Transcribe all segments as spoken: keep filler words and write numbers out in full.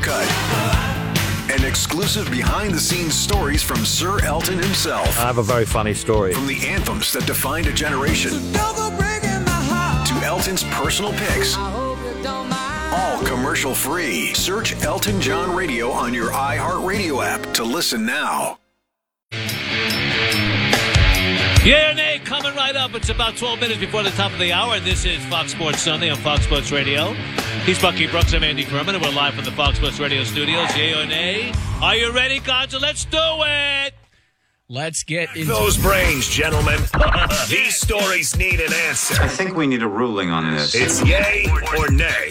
Cut. And exclusive behind-the-scenes stories from Sir Elton himself. I have a very funny story. From the anthems that defined a generation to Elton's personal picks. All commercial-free. Search Elton John Radio on your iHeartRadio app to listen now. Yeah, Nate, coming right up. It's about twelve minutes before the top of the hour, and this is Fox Sports Sunday on Fox Sports Radio. He's Bucky Brooks. I'm Andy Furman, and we're live from the Fox Sports Radio studios. Yeah or nay? Are you ready, Gonzo? Let's do it! Let's get into those brains, gentlemen. These stories need an answer. I think we need a ruling on this. It's yay or nay.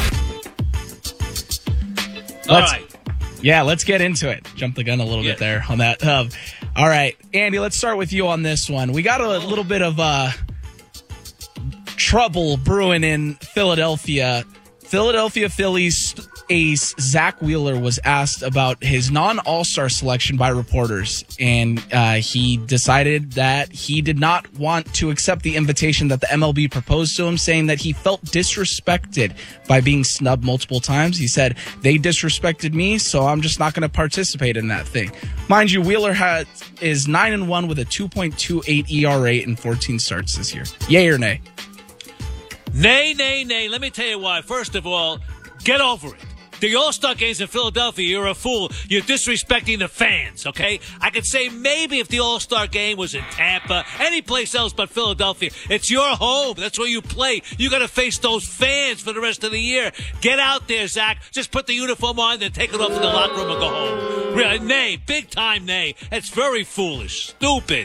All right. Yeah, let's get into it. Jump the gun a little Yeah. bit there on that. Um, all right, Andy, let's start with you on this one. We got a little bit of uh, trouble brewing in Philadelphia. Philadelphia Phillies ace Zach Wheeler was asked about his non-All-Star selection by reporters, and uh, he decided that he did not want to accept the invitation that the M L B proposed to him, saying that he felt disrespected by being snubbed multiple times. He said, they disrespected me, so I'm just not going to participate in that thing. Mind you, Wheeler has, is nine and one with a two point two eight E R A in fourteen starts this year. Yay or nay? Nay, nay, nay. Let me tell you why. First of all, get over it. The All-Star Game's in Philadelphia. You're a fool. You're disrespecting the fans, okay? I could say maybe if the All-Star Game was in Tampa, any place else but Philadelphia. It's your home. That's where you play. You got to face those fans for the rest of the year. Get out there, Zach. Just put the uniform on, then take it off in the locker room and go home. Really, nay. Big time nay. That's very foolish. Stupid.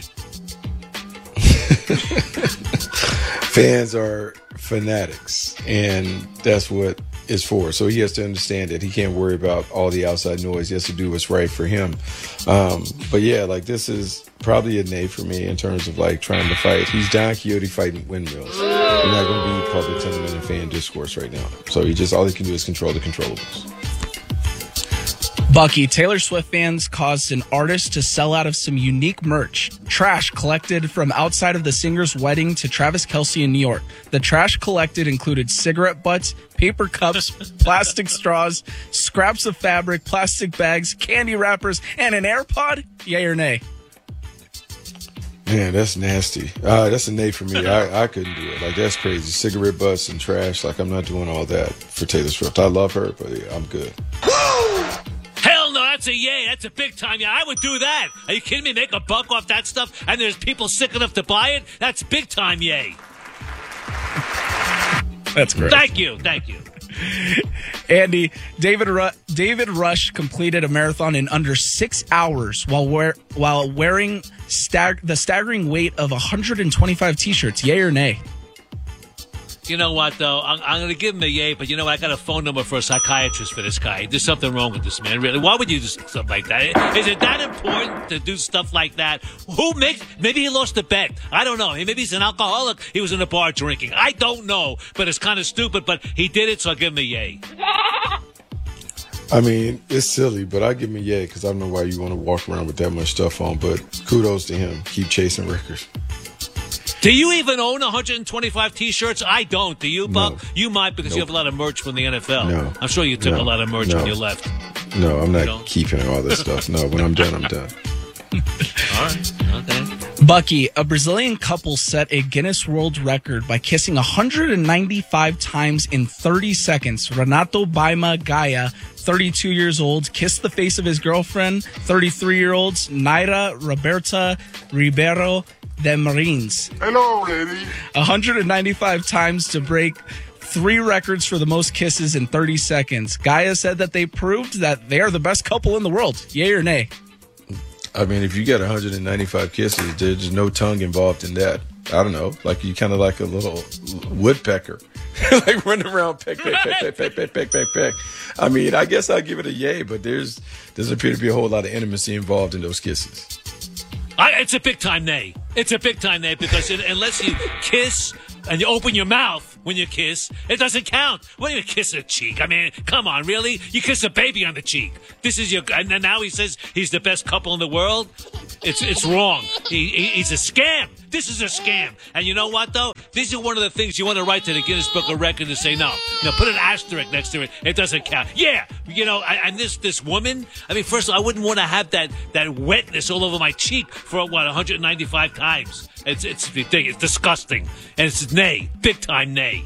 Fans are fanatics, and that's what it's for. So he has to understand that he can't worry about all the outside noise. He has to do what's right for him. Um, but yeah, like this is probably a nay for me in terms of like trying to fight. He's Don Quixote fighting windmills. You're not going to be public sentiment and fan discourse right now. So he just, all he can do is control the controllables. Bucky, Taylor Swift fans caused an artist to sell out of some unique merch. Trash collected from outside of the singer's wedding to Travis Kelce in New York. The trash collected included cigarette butts, paper cups, plastic straws, scraps of fabric, plastic bags, candy wrappers, and an AirPod? Yay or nay? Man, that's nasty. Uh, that's a nay for me. I, I couldn't do it. Like, that's crazy. Cigarette butts and trash. Like, I'm not doing all that for Taylor Swift. I love her, but yeah, I'm good. Hell no, that's a yay. That's a big time yeah. I would do that. Are you kidding me? Make a buck off that stuff and there's people sick enough to buy it? That's big time yay. That's great. Thank you. Thank you. Andy, David Ru- David Rush completed a marathon in under six hours while wear- while wearing stag- the staggering weight of one hundred twenty-five T-shirts. Yay or nay? You know what, though? I'm, I'm going to give him a yay, but you know what? I got a phone number for a psychiatrist for this guy. There's something wrong with this man, really. Why would you do stuff like that? Is it that important to do stuff like that? Who makes... Maybe he lost a bet. I don't know. Maybe he's an alcoholic. He was in a bar drinking. I don't know, but it's kind of stupid, but he did it, so I'll give him a yay. I mean, it's silly, but I give him a yay because I don't know why you want to walk around with that much stuff on, but kudos to him. Keep chasing records. Do you even own one hundred twenty-five T-shirts? I don't. Do you, Buck? No. You might because Nope. you have a lot of merch from the N F L. No. I'm sure you took No. a lot of merch No. when you left. No, I'm You not don't? keeping all this stuff. No, when I'm done, I'm done. All right. Okay. Bucky, a Brazilian couple set a Guinness World Record by kissing one hundred ninety-five times in thirty seconds. Renato Baima Gaia, thirty-two years old, kissed the face of his girlfriend, thirty-three-year-olds Naira Roberta Ribeiro de Marins. Hello, lady. one hundred ninety-five times to break three records for the most kisses in thirty seconds. Gaia said that they proved that they are the best couple in the world. Yay or nay? I mean, if you get one hundred ninety-five kisses, there's no tongue involved in that. I don't know. Like, you kind of like a little woodpecker. Like, running around, peck, peck, peck, peck, peck, peck, peck, peck, peck. I mean, I guess I'll give it a yay, but there's doesn't appear to be a whole lot of intimacy involved in those kisses. I, it's a big time nay. It's a big time nay because it, unless you kiss and you open your mouth when you kiss, it doesn't count. What do you kiss a cheek? I mean, come on, really? You kiss a baby on the cheek. This is your, and then now he says he's the best couple in the world. It's it's wrong. He, he he's a scam. This is a scam. And you know what though? These are one of the things you want to write to the Guinness Book of Records and say, no, no, put an asterisk next to it. It doesn't count. Yeah, you know, I, and this this woman, I mean, first of all, I wouldn't want to have that, that wetness all over my cheek for, what, one hundred ninety-five times. It's, it's ridiculous. It's disgusting. And it's nay, big time nay.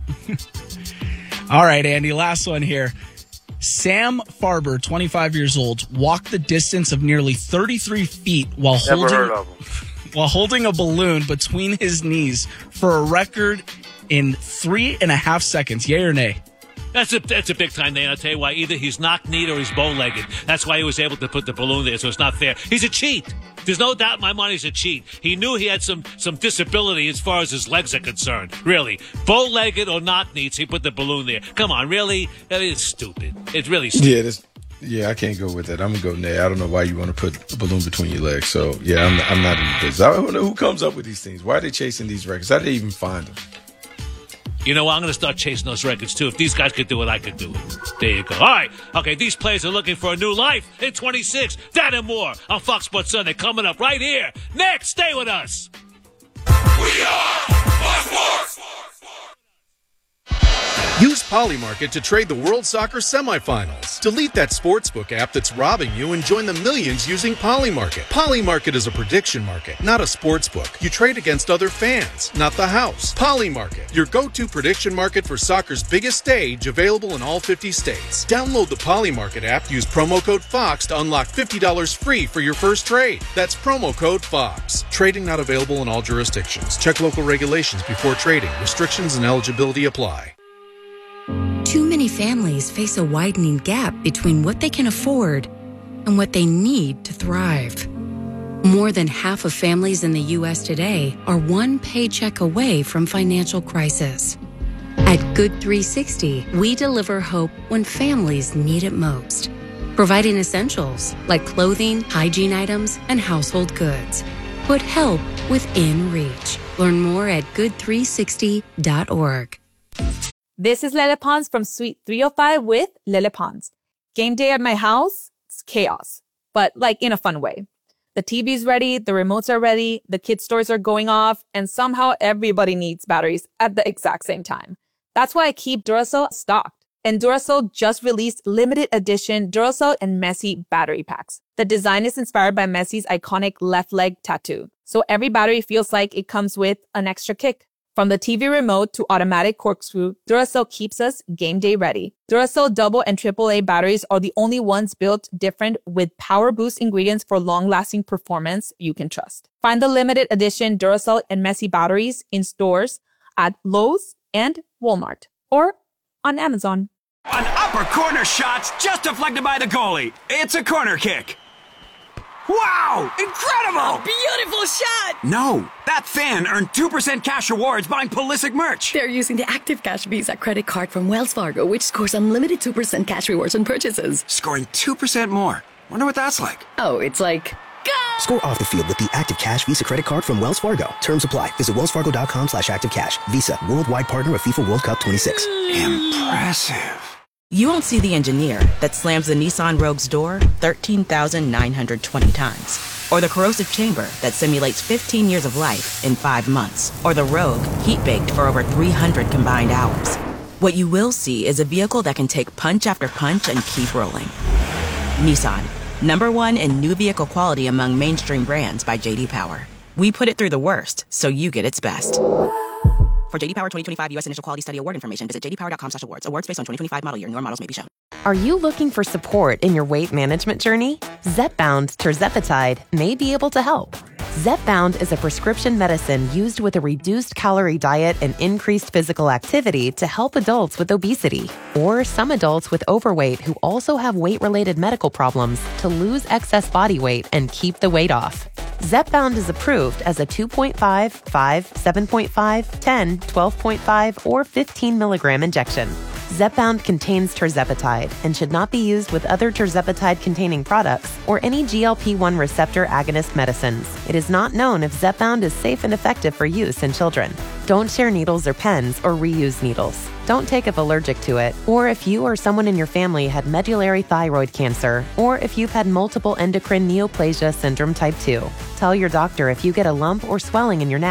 All right, Andy, last one here. Sam Farber, twenty-five years old, walked the distance of nearly thirty-three feet while Never holding heard of him. while holding a balloon between his knees for a record in three and a half seconds. Yay or nay? That's a that's a big time nay. I'll tell you why. Either he's knock-kneed or he's bow-legged. That's why he was able to put the balloon there, so it's not fair. He's a cheat. There's no doubt in my mind he's a cheat. He knew he had some, some disability as far as his legs are concerned. Really. Bow-legged or knock-kneed, he put the balloon there. Come on, really? I mean, it's stupid. It's really stupid. Yeah, this, yeah, I can't go with that. I'm going to go nay. I don't know why you want to put a balloon between your legs. So, yeah, I'm, I'm not in the business. I don't know who comes up with these things. Why are they chasing these records? How did they even find them? You know what? I'm going to start chasing those records, too. If these guys could do it, I could do it. There you go. All right. Okay, these players are looking for a new life in twenty-six. That and more on Fox Sports Sunday coming up right here. Next, stay with us. We are Fox Sports. Use Polymarket to trade the World Soccer semifinals. Delete that sportsbook app that's robbing you and join the millions using Polymarket. Polymarket is a prediction market, not a sportsbook. You trade against other fans, not the house. Polymarket, your go-to prediction market for soccer's biggest stage, available in all fifty states. Download the Polymarket app, use promo code FOX to unlock fifty dollars free for your first trade. That's promo code FOX. Trading not available in all jurisdictions. Check local regulations before trading. Restrictions and eligibility apply. Too many families face a widening gap between what they can afford and what they need to thrive. More than half of families in the U S today are one paycheck away from financial crisis. At Good three sixty, we deliver hope when families need it most, providing essentials like clothing, hygiene items, and household goods. Put help within reach. Learn more at good three sixty dot org. This is Lele Pons from Suite three oh five with Lele Pons. Game day at my house, it's chaos, but like in a fun way. The T V's ready, the remotes are ready, the kids' toys are going off, and somehow everybody needs batteries at the exact same time. That's why I keep Duracell stocked. And Duracell just released limited edition Duracell and Messi battery packs. The design is inspired by Messi's iconic left leg tattoo, so every battery feels like it comes with an extra kick. From the T V remote to automatic corkscrew, Duracell keeps us game day ready. Duracell double and triple A batteries are the only ones built different with power boost ingredients for long-lasting performance you can trust. Find the limited edition Duracell and Messi batteries in stores at Lowe's and Walmart or on Amazon. An upper corner shot just deflected by the goalie. It's a corner kick. Wow! Incredible! A beautiful shot! No, that fan earned two percent cash rewards buying Pulisic merch. They're using the Active Cash Visa credit card from Wells Fargo, which scores unlimited two percent cash rewards on purchases. Scoring two percent more. Wonder what that's like. Oh, it's like... Go! Score off the field with the Active Cash Visa credit card from Wells Fargo. Terms apply. Visit wellsfargo.com slash activecash. Visa, worldwide partner of FIFA World Cup twenty-six. Impressive. You won't see the engineer that slams the Nissan Rogue's door thirteen thousand nine hundred twenty times. Or the corrosive chamber that simulates fifteen years of life in five months. Or the Rogue heat-baked for over three hundred combined hours. What you will see is a vehicle that can take punch after punch and keep rolling. Nissan, number one in new vehicle quality among mainstream brands by J D Power. We put it through the worst, so you get its best. For J D Power twenty twenty-five U S Initial Quality Study Award information, visit j d power dot com slash awards. Awards based on twenty twenty-five model year. Newer models may be shown. Are you looking for support in your weight management journey? Zepbound tirzepatide may be able to help. Zepbound is a prescription medicine used with a reduced calorie diet and increased physical activity to help adults with obesity or some adults with overweight who also have weight-related medical problems to lose excess body weight and keep the weight off. Zepbound is approved as a two point five, five, seven point five, ten, twelve point five, or fifteen milligram injection. Zepbound contains tirzepatide and should not be used with other tirzepatide-containing products or any G L P one receptor agonist medicines. It is not known if Zepbound is safe and effective for use in children. Don't share needles or pens or reuse needles. Don't take if allergic to it, or if you or someone in your family had medullary thyroid cancer, or if you've had multiple endocrine neoplasia syndrome type two. Tell your doctor if you get a lump or swelling in your neck.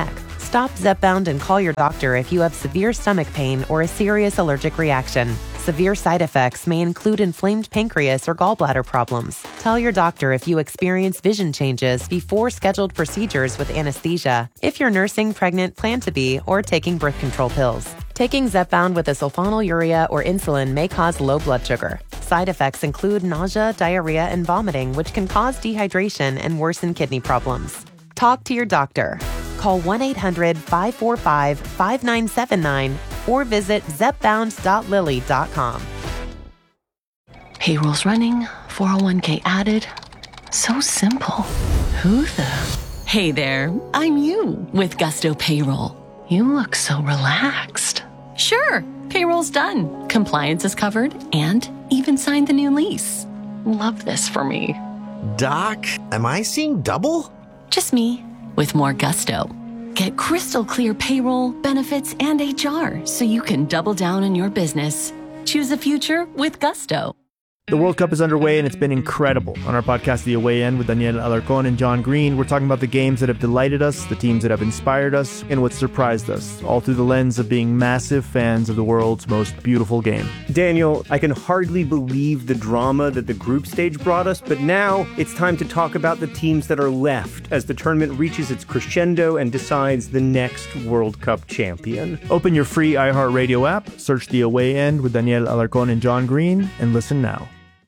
Stop Zepbound and call your doctor if you have severe stomach pain or a serious allergic reaction. Severe side effects may include inflamed pancreas or gallbladder problems. Tell your doctor if you experience vision changes before scheduled procedures with anesthesia, if you're nursing, pregnant, plan to be, or taking birth control pills. Taking Zepbound with a sulfonylurea or insulin may cause low blood sugar. Side effects include nausea, diarrhea, and vomiting, which can cause dehydration and worsen kidney problems. Talk to your doctor. Call one eight hundred five four five five nine seven nine or visit zepbound dot lilly dot com. Payroll's running, four oh one k added. So simple. Who the? Hey there, I'm you with Gusto Payroll. You look so relaxed. Sure, payroll's done. Compliance is covered and even signed the new lease. Love this for me. Doc, am I seeing double? Just me with more gusto. Get crystal clear payroll, benefits, and H R so you can double down on your business. Choose a future with Gusto. The World Cup is underway and it's been incredible. On our podcast, The Away End, with Daniel Alarcón and John Green, we're talking about the games that have delighted us, the teams that have inspired us, and what surprised us, all through the lens of being massive fans of the world's most beautiful game. Daniel, I can hardly believe the drama that the group stage brought us, but now it's time to talk about the teams that are left as the tournament reaches its crescendo and decides the next World Cup champion. Open your free iHeartRadio app, search The Away End with Daniel Alarcón and John Green, and listen now.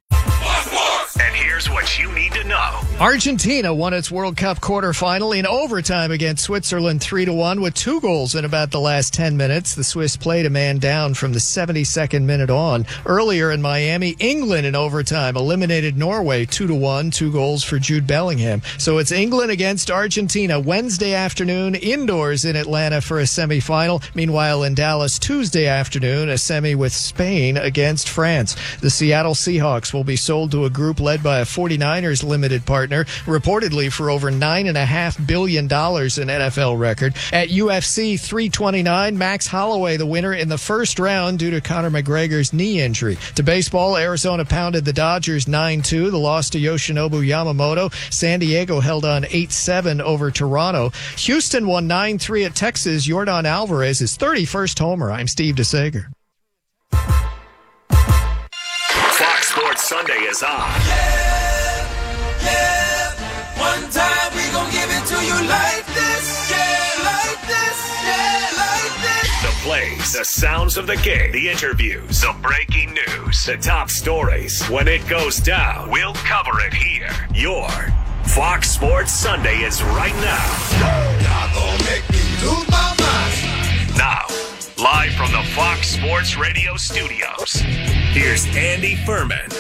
And here's what you need to know. Argentina won its World Cup quarterfinal in overtime against Switzerland three to one with two goals in about the last ten minutes. The Swiss played a man down from the seventy-second minute on. Earlier in Miami, England in overtime eliminated Norway two to one, two goals for Jude Bellingham. So it's England against Argentina Wednesday afternoon indoors in Atlanta for a semifinal. Meanwhile, in Dallas Tuesday afternoon, a semi with Spain against France. The Seattle Seahawks will be sold to a group led by a forty-niners limited partner, reportedly for over nine point five billion dollars, an N F L record. At U F C three twenty-nine, Max Holloway the winner in the first round due to Conor McGregor's knee injury. To baseball, Arizona pounded the Dodgers nine two. The loss to Yoshinobu Yamamoto. San Diego held on eight seven over Toronto. Houston won nine three at Texas. Yordan Alvarez, his thirty-first homer. I'm Steve DeSager. Fox Sports Sunday is on. Yeah, yeah. One time we gon' give it to you like this. Yeah, like this. Yeah, like this. The plays, the sounds of the game, the interviews, the breaking news, the top stories. When it goes down, we'll cover it here. Your Fox Sports Sunday is right now. Y'all gon' make me lose my mind. Now, live from the Fox Sports Radio studios, here's Andy Furman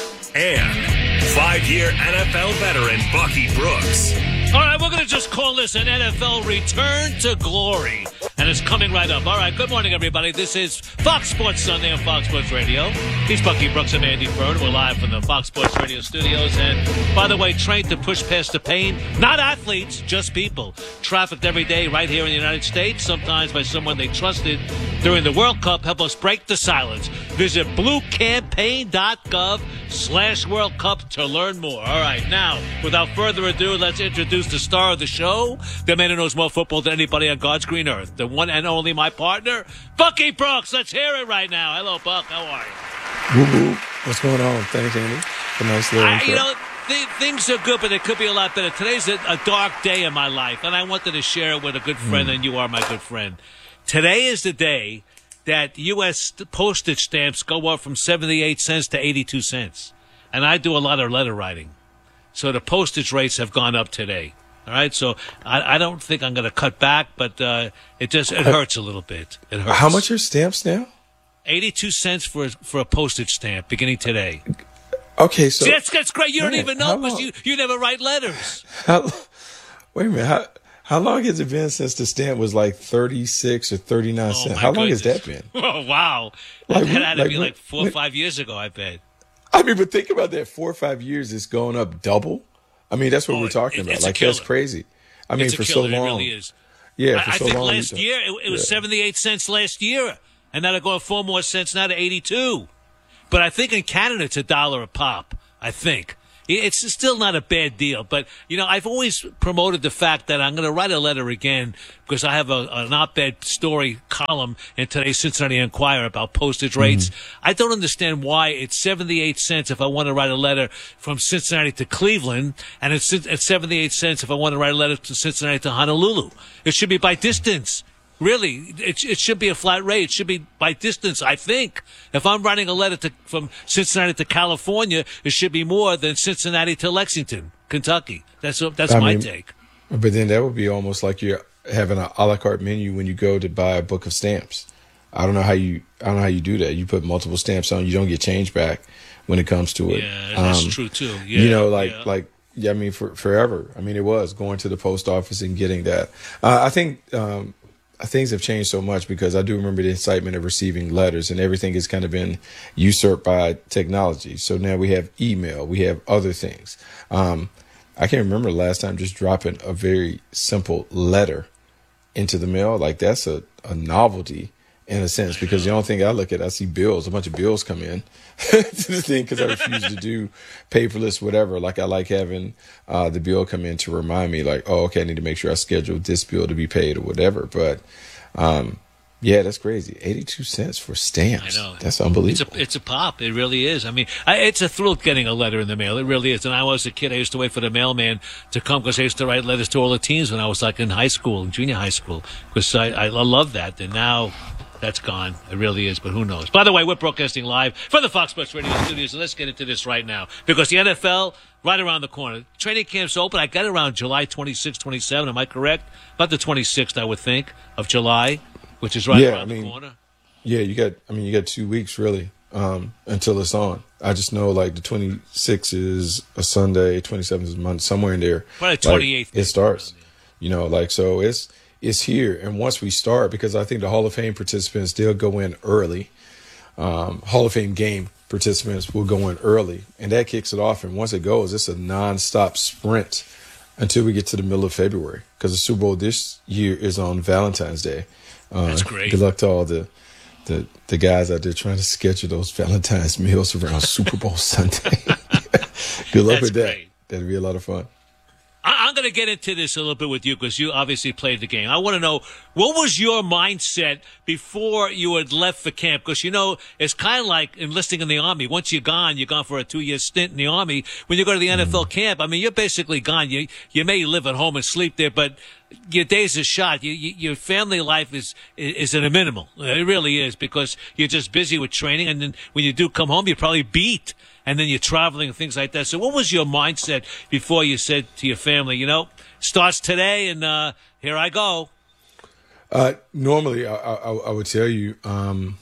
and five-year N F L veteran Bucky Brooks. All right, we're going to just call this an N F L return to glory, and it's coming right up. All right, good morning, everybody. This is Fox Sports Sunday on Fox Sports Radio. He's Bucky Brooks and Andy Furman. We're live from the Fox Sports Radio studios. And, by the way, trained to push past the pain. Not athletes, just people. Trafficked every day right here in the United States, sometimes by someone they trusted during the World Cup. Help us break the silence. Visit bluecampaign.gov slash World Cup to learn more. All right, now, without further ado, let's introduce the star of the show, the man who knows more football than anybody on God's green earth, the one and only my partner, Bucky Brooks. Let's hear it right now. Hello, Buck. How are you? Woo-hoo. What's going on? Thanks, Andy. A nice little I, intro. You know, th- things are good, but it could be a lot better. Today's a, a dark day in my life, and I wanted to share it with a good friend, mm. and you are my good friend. Today is the day that U S postage stamps go up from seventy-eight cents to eighty-two cents. And I do a lot of letter writing. So the postage rates have gone up today. All right, so I, I don't think I'm going to cut back, but uh, it just it hurts a little bit. It hurts. How much are stamps now? eighty-two cents for for a postage stamp beginning today. Okay, so See, that's, that's great. You man, don't even know because you, you never write letters. How, wait a minute. How, how long has it been since the stamp was like thirty-six or thirty-nine Oh, cents? my How long goodness. has that been? Oh, wow. Like, that had to like, be like four or when- five years ago, I bet. I mean, but think about that. Four or five years, it's going up double. I mean, that's what Oh, we're talking it- about. it's a Like, that's killer. crazy. I mean, It's a for killer. so long. It really is. Yeah, I, for I so think long. last you year it, it was yeah. seventy-eight cents last year, and now they're going four more cents now to eighty-two. But I think in Canada it's a dollar a pop. I think. It's still not a bad deal. But, you know, I've always promoted the fact that I'm going to write a letter again because I have a, an op-ed story column in today's Cincinnati Enquirer about postage rates. Mm-hmm. I don't understand why it's seventy-eight cents if I want to write a letter from Cincinnati to Cleveland, and it's at seventy-eight cents if I want to write a letter to Cincinnati to Honolulu. It should be by distance. Really, it, it should be a flat rate. It should be by distance, I think. If I'm writing a letter to, from Cincinnati to California, it should be more than Cincinnati to Lexington, Kentucky. That's that's I my mean, take. But then that would be almost like you're having an a la carte menu when you go to buy a book of stamps. I don't know how you I don't know how you do that. You put multiple stamps on, you don't get change back when it comes to it. Yeah, that's um, true too. Yeah, you know, like yeah. like yeah, I mean, for forever. I mean, it was going to the post office and getting that. Uh, I think. Um, Things have changed so much because I do remember the excitement of receiving letters, and everything has kind of been usurped by technology. So now we have email, we have other things. Um, I can't remember the last time just dropping a very simple letter into the mail. Like that's a, a novelty in a sense, because the only thing I look at, I see bills, a bunch of bills come in to the thing because I refuse to do paperless, whatever. Like I like having uh, the bill come in to remind me like, oh, okay, I need to make sure I schedule this bill to be paid or whatever. But um, yeah, that's crazy. eighty-two cents for stamps. I know. That's unbelievable. It's a, it's a pop. It really is. I mean, I, it's a thrill getting a letter in the mail. It really is. And I was a kid. I used to wait for the mailman to come because I used to write letters to all the teens when I was like in high school, in junior high school, because I, I love that. And now that's gone. It really is, but who knows? By the way, we're broadcasting live from the Fox Sports Radio studios, so let's get into this right now. Because the N F L, right around the corner. Training camp's open. I got it around July twenty-sixth, twenty-seventh. Am I correct? About the twenty-sixth, I would think, of July, which is right yeah, around I mean, the corner. Yeah, you got, I mean, you got two weeks, really, um, until it's on. I just know, like, the twenty-sixth is a Sunday, twenty-seventh is Monday, somewhere in there. Probably twenty-eighth. Like, it starts. You know, like, so it's... It's here, and once we start, because I think the Hall of Fame participants, they'll go in early. Um, Hall of Fame game participants will go in early, and that kicks it off. And once it goes, it's a nonstop sprint until we get to the middle of February, because the Super Bowl this year is on Valentine's Day. Uh, That's great. Good luck to all the, the the guys out there trying to schedule those Valentine's meals around Super Bowl Sunday. Good luck That's with that. great. That'll be a lot of fun. I- I'm going to get into this a little bit with you because you obviously played the game. I want to know, what was your mindset before you had left for camp? Because, you know, it's kind of like enlisting in the Army. Once you're gone, you're gone for a two-year stint in the Army. When you go to the N F L camp, I mean, you're basically gone. You you may live at home and sleep there, but your days are shot. You, you, your family life is is at a minimal. It really is, because you're just busy with training, and then when you do come home, you're probably beat. And then you're traveling and things like that. So what was your mindset before you said to your family, you know, starts today and uh, here I go? Uh, normally, I, I, I would tell you, um,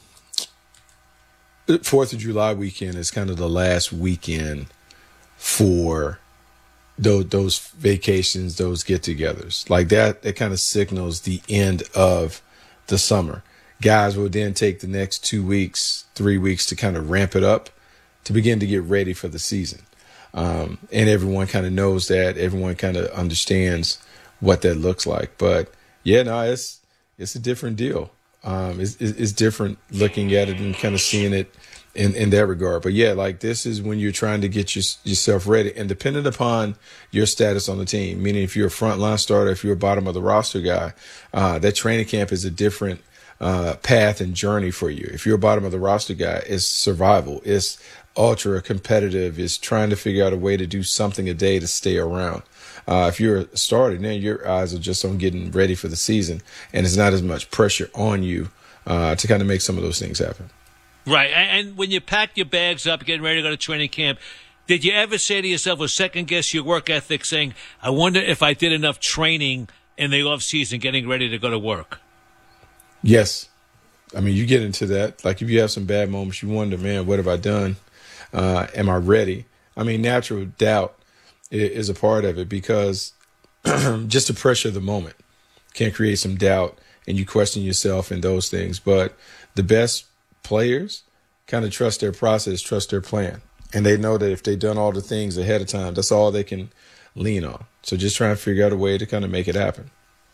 Fourth of July weekend is kind of the last weekend for those, those vacations, those get-togethers. Like that, that kind of signals the end of the summer. Guys will then take the next two weeks, three weeks to kind of ramp it up, to begin to get ready for the season. Um, and everyone kind of knows that. Everyone kind of understands what that looks like. But, yeah, no, it's it's a different deal. Um, it's, it's different looking at it and kind of seeing it in, in that regard. But, yeah, like this is when you're trying to get your, yourself ready. And dependent upon your status on the team, meaning if you're a frontline starter, if you're a bottom of the roster guy, uh, that training camp is a different uh, path and journey for you. If you're a bottom of the roster guy, it's survival. It's ultra competitive, is trying to figure out a way to do something a day to stay around. Uh, if you're a starter, then your eyes are just on getting ready for the season, and it's not as much pressure on you uh, to kind of make some of those things happen. Right. And, and when you packed your bags up, getting ready to go to training camp, did you ever say to yourself or second guess your work ethic, saying, I wonder if I did enough training in the off season getting ready to go to work? Yes. I mean, you get into that. Like if you have some bad moments, you wonder, man, what have I done? Uh, am I ready? I mean, natural doubt is a part of it, because just the pressure of the moment can create some doubt and you question yourself and those things. But the best players kind of trust their process, trust their plan. And they know that if they've done all the things ahead of time, that's all they can lean on. So just trying to figure out a way to kind of make it happen.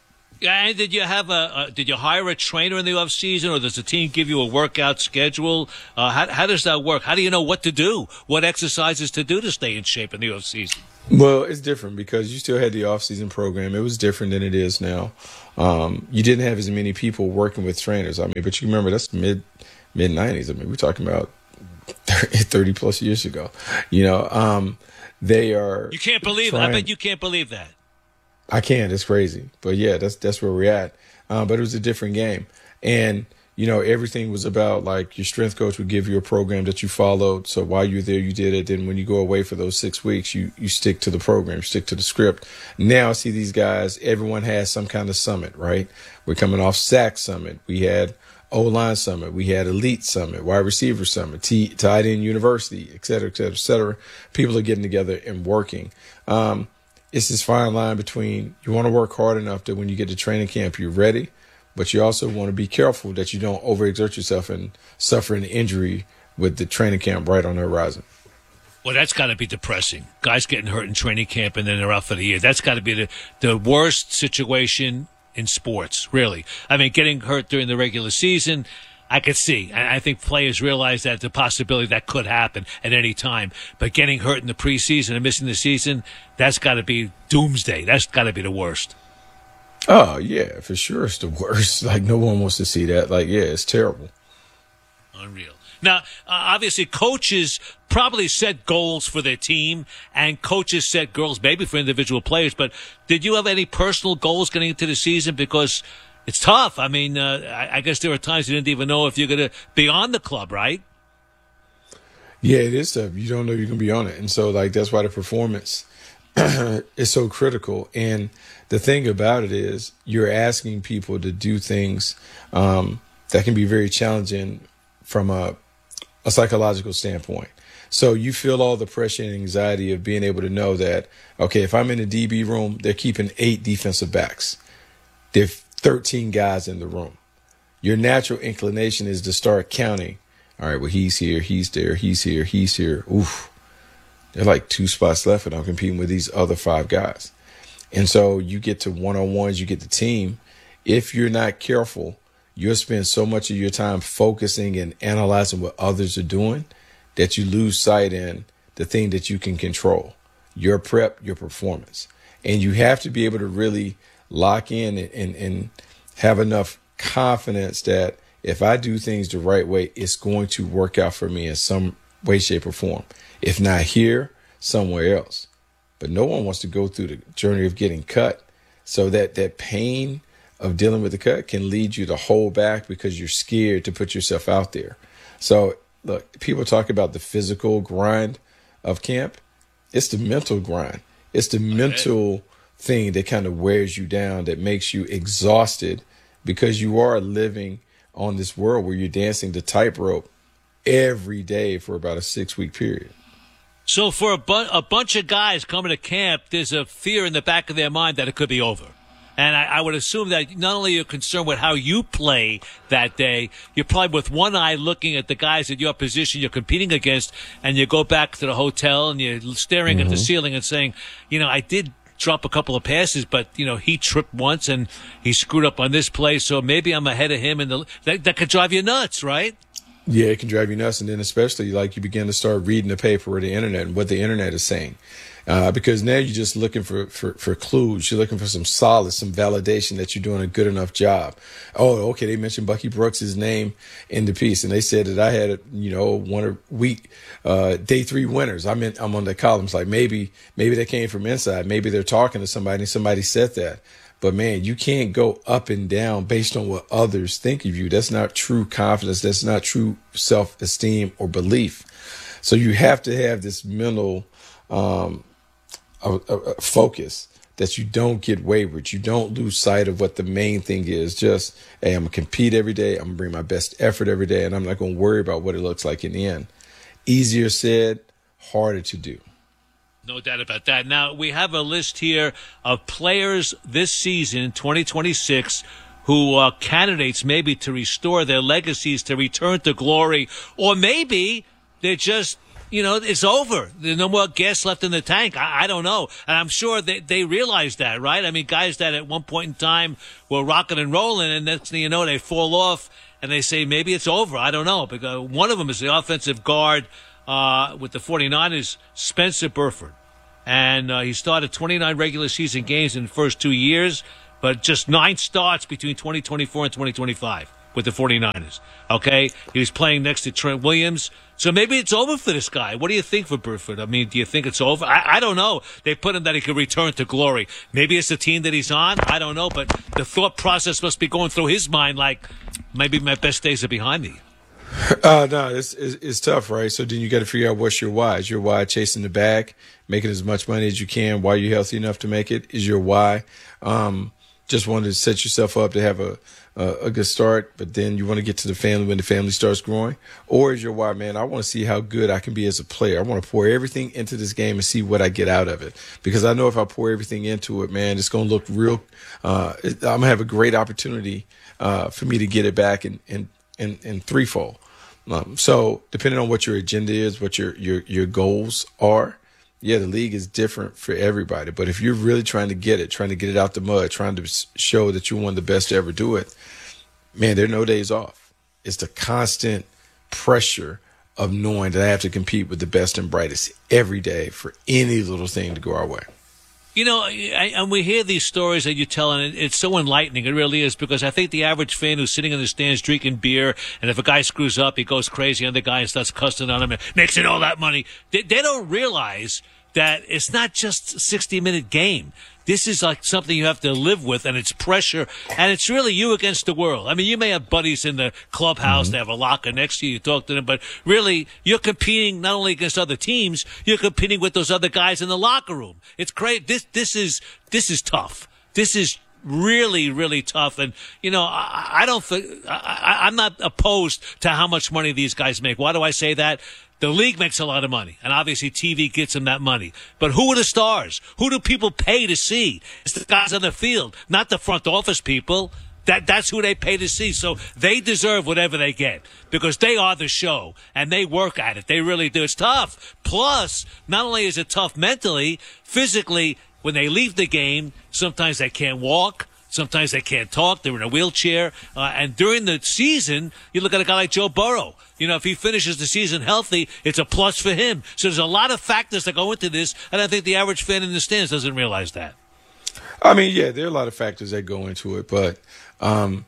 And did you have a, a did you hire a trainer in the off season, or does the team give you a workout schedule? Uh, how how does that work? How do you know what to do, what exercises to do to stay in shape in the off season? Well, it's different because you still had the off-season program. It was different than it is now. Um, you didn't have as many people working with trainers. I mean, but you remember that's mid mid nineties. I mean, we're talking about thirty plus years ago. You know, um, they are. You can't believe trying, it. I bet you can't believe that. I can. It's crazy, but yeah, that's that's where we're at. Um, but it was a different game, and you know, everything was about like your strength coach would give you a program that you followed. So while you're there, you did it. Then when you go away for those six weeks, you, you stick to the program, you stick to the script. Now I see these guys, everyone has some kind of summit, right? We're coming off S A C Summit. We had O-line Summit. We had Elite Summit, Wide Receiver Summit, T- Tight End University, et cetera, et cetera, et cetera. People are getting together and working. Um, it's this fine line between you want to work hard enough that when you get to training camp, you're ready. But you also want to be careful that you don't overexert yourself and suffer an injury with the training camp right on the horizon. Well, that's got to be depressing. Guys getting hurt in training camp and then they're out for the year. That's got to be the, the worst situation in sports, really. I mean, getting hurt during the regular season, I could see. And I think players realize that the possibility that could happen at any time. But getting hurt in the preseason and missing the season, that's got to be doomsday. That's got to be the worst. Oh, yeah, for sure it's the worst. Like, no one wants to see that. Like, yeah, it's terrible. Unreal. Now, uh, obviously, coaches probably set goals for their team, and coaches set goals maybe for individual players. But did you have any personal goals getting into the season? Because it's tough. I mean, uh, I, I guess there were times you didn't even know if you're going to be on the club, right? Yeah, it is tough. You don't know you're going to be on it. And so, like, that's why the performance is so critical. And the thing about it is you're asking people to do things um, that can be very challenging from a, a psychological standpoint. So you feel all the pressure and anxiety of being able to know that, okay, if I'm in the D B room, they're keeping eight defensive backs. There are thirteen guys in the room. Your natural inclination is to start counting. All right, well, he's here, he's there, he's here, he's here. Oof. There are like two spots left and I'm competing with these other five guys. And so you get to one-on-ones, you get the team. If you're not careful, you'll spend so much of your time focusing and analyzing what others are doing that you lose sight in the thing that you can control, your prep, your performance. And you have to be able to really lock in and, and, and have enough confidence that if I do things the right way, it's going to work out for me in some way, shape, or form. If not here, somewhere else. But no one wants to go through the journey of getting cut. So that, that pain of dealing with the cut can lead you to hold back because you're scared to put yourself out there. So, look, people talk about the physical grind of camp. It's the mental grind. It's the mental thing that kind of wears you down, that makes you exhausted because you are living on this world where you're dancing the tightrope every day for about a six-week period. So for a, bu- a bunch of guys coming to camp, there's a fear in the back of their mind that it could be over. And I, I would assume that not only you're concerned with how you play that day, you're probably with one eye looking at the guys at your position you're competing against, and you go back to the hotel and you're staring mm-hmm. at the ceiling and saying, you know, I did drop a couple of passes, but, you know, he tripped once and he screwed up on this play, so maybe I'm ahead of him. And the, that, that could drive you nuts, right? Yeah, it can drive you nuts. And then especially like you begin to start reading the paper or the internet and what the internet is saying. Uh, because now you're just looking for, for, for clues. You're looking for some solace, some validation that you're doing a good enough job. Oh, okay. They mentioned Bucky Brooks' name in the piece, and they said that I had, you know, one a week, uh, day three winners. I'm in, I'm on the columns. Like maybe, maybe they came from inside. Maybe they're talking to somebody and somebody said that. But man, you can't go up and down based on what others think of you. That's not true confidence. That's not true self-esteem or belief. So you have to have this mental, um, A, a, a focus that you don't get wayward. You don't lose sight of what the main thing is. Just, hey, I'm going to compete every day. I'm going to bring my best effort every day, and I'm not going to worry about what it looks like in the end. Easier said, harder to do. No doubt about that. Now, we have a list here of players this season, twenty twenty-six, who are candidates maybe to restore their legacies, to return to glory, or maybe they're just you know, it's over. There's no more gas left in the tank. I, I don't know. And I'm sure they, they realize that, right? I mean, guys that at one point in time were rocking and rolling, and next thing you know, they fall off, and they say, maybe it's over. I don't know. Because one of them is the offensive guard uh, with the 49ers, Spencer Burford. And uh, he started twenty-nine regular season games in the first two years, but just nine starts between twenty twenty-four and twenty twenty-five with the 49ers. Okay? He was playing next to Trent Williams. So maybe it's over for this guy. What do you think for Burford? I mean, do you think it's over? I, I don't know. They put him that he could return to glory. Maybe it's the team that he's on. I don't know. But the thought process must be going through his mind like, maybe my best days are behind me. Uh, no, it's, it's, it's tough, right? So then you got to figure out what's your why. Is your why chasing the bag, making as much money as you can while you're healthy enough to make it? Is your why um, just wanted to set yourself up to have a, a, a good start, but then you want to get to the family when the family starts growing? Or is your why, man, I want to see how good I can be as a player. I want to pour everything into this game and see what I get out of it. Because I know if I pour everything into it, man, it's going to look real. Uh, it, I'm going to have a great opportunity uh, for me to get it back in, in, in, in threefold. Um, so depending on what your agenda is, what your, your, your goals are, yeah, the league is different for everybody. But if you're really trying to get it, trying to get it out the mud, trying to show that you're one of the best to ever do it, man, there are no days off. It's the constant pressure of knowing that I have to compete with the best and brightest every day for any little thing to go our way. You know, I, and we hear these stories that you tell, and it, it's so enlightening. It really is, because I think the average fan who's sitting in the stands drinking beer, and if a guy screws up, he goes crazy on the guy and starts cussing on him and makes it all that money. They, they don't realize that it's not just a sixty-minute game. This is like something you have to live with, and it's pressure, and it's really you against the world. I mean, you may have buddies in the clubhouse, mm-hmm. They have a locker next to you, you talk to them, but really, you're competing not only against other teams, you're competing with those other guys in the locker room. It's great. This, this is, this is tough. This is really, really tough. And, you know, I, I don't think, I, I'm not opposed to how much money these guys make. Why do I say that? The league makes a lot of money, and obviously T V gets them that money. But who are the stars? Who do people pay to see? It's the guys on the field, not the front office people. That That's who they pay to see. So they deserve whatever they get because they are the show, and they work at it. They really do. It's tough. Plus, not only is it tough mentally, physically, when they leave the game, sometimes they can't walk. Sometimes they can't talk. They're in a wheelchair. Uh, and during the season, you look at a guy like Joe Burrow. You know, if he finishes the season healthy, it's a plus for him. So there's a lot of factors that go into this, and I think the average fan in the stands doesn't realize that. I mean, yeah, there are a lot of factors that go into it, but um,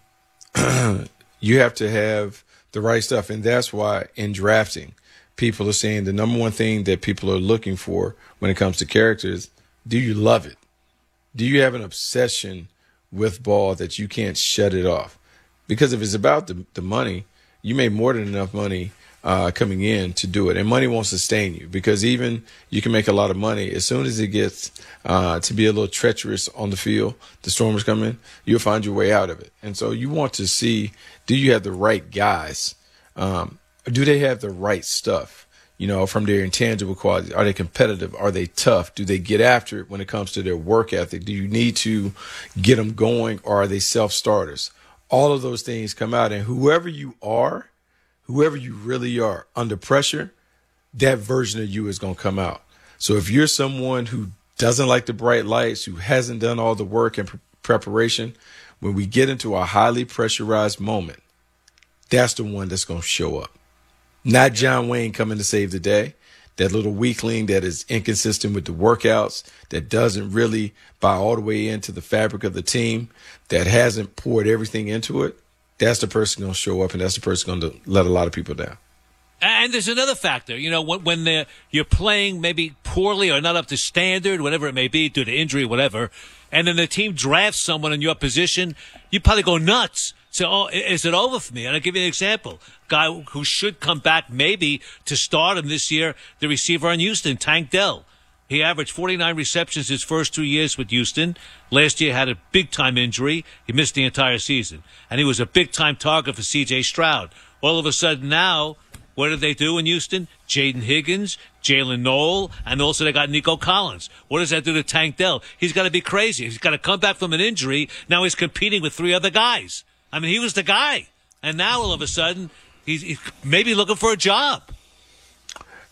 you have to have the right stuff. And that's why in drafting, people are saying the number one thing that people are looking for when it comes to characters, do you love it? Do you have an obsession with ball that you can't shut it off? Because if it's about the, the money, you made more than enough money uh, coming in to do it. And money won't sustain you, because even you can make a lot of money. As soon as it gets uh, to be a little treacherous on the field, the stormers come in, you'll find your way out of it. And so you want to see, do you have the right guys? Um, do they have the right stuff? You know, from their intangible qualities. Are they competitive? Are they tough? Do they get after it when it comes to their work ethic? Do you need to get them going, or are they self-starters? All of those things come out, and whoever you are, whoever you really are under pressure, that version of you is going to come out. So if you're someone who doesn't like the bright lights, who hasn't done all the work and pre- preparation, when we get into a highly pressurized moment, that's the one that's going to show up. Not John Wayne coming to save the day, that little weakling that is inconsistent with the workouts, that doesn't really buy all the way into the fabric of the team, that hasn't poured everything into it. That's the person going to show up, and that's the person going to let a lot of people down. And there's another factor, you know, when, when you're playing maybe poorly or not up to standard, whatever it may be, due to injury, whatever, and then the team drafts someone in your position, you probably go nuts. So, oh, is it over for me? And I'll give you an example. Guy who should come back maybe to start him this year, the receiver on Houston, Tank Dell. He averaged forty-nine receptions his first two years with Houston. Last year had a big-time injury. He missed the entire season. And he was a big-time target for C J Stroud. All of a sudden now, what did they do in Houston? Jaden Higgins, Jalen Noel, and also they got Nico Collins. What does that do to Tank Dell? He's got to be crazy. He's got to come back from an injury. Now he's competing with three other guys. I mean, he was the guy. And now all of a sudden, he's, he's maybe looking for a job.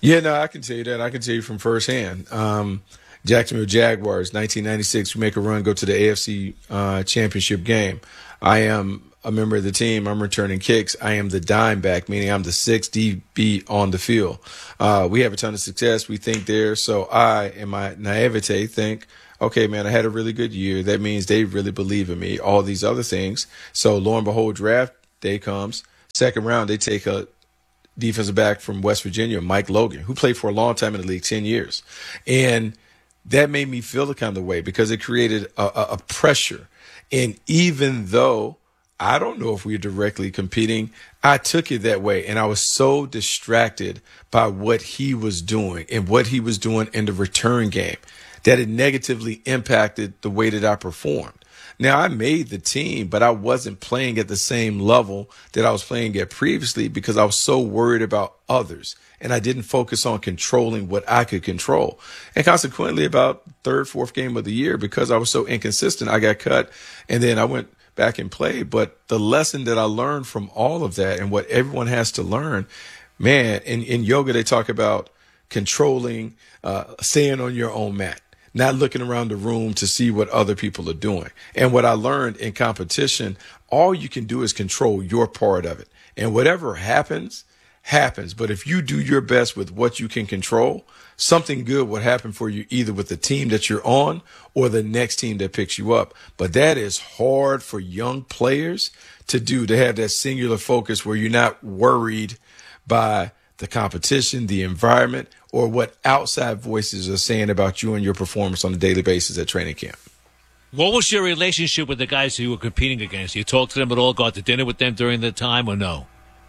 Yeah, no, I can tell you that. I can tell you from firsthand. Um, Jacksonville Jaguars, nineteen ninety-six, we make a run, go to the A F C uh, championship game. I am a member of the team. I'm returning kicks. I am the dime back, meaning I'm the sixth D B on the field. Uh, we have a ton of success. We think there. So I, in my naivete, think, okay, man, I had a really good year. That means they really believe in me, all these other things. So lo and behold, draft day comes. Second round, they take a defensive back from West Virginia, Mike Logan, who played for a long time in the league, ten years. And that made me feel the kind of way because it created a, a, a pressure. And even though I don't know if we were directly competing, I took it that way. And I was so distracted by what he was doing and what he was doing in the return game that it negatively impacted the way that I performed. Now, I made the team, but I wasn't playing at the same level that I was playing at previously because I was so worried about others. And I didn't focus on controlling what I could control. And consequently, about third, fourth game of the year, because I was so inconsistent, I got cut. And then I went back and played. But the lesson that I learned from all of that and what everyone has to learn, man, in, in yoga, they talk about controlling, uh, staying on your own mat, not looking around the room to see what other people are doing. And what I learned in competition, all you can do is control your part of it. And whatever happens, happens. But if you do your best with what you can control, something good will happen for you either with the team that you're on or the next team that picks you up. But that is hard for young players to do, to have that singular focus where you're not worried by the competition, the environment, or what outside voices are saying about you and your performance on a daily basis at training camp. What was your relationship with the guys who you were competing against? You talked to them at all, go out to dinner with them during the time, or no?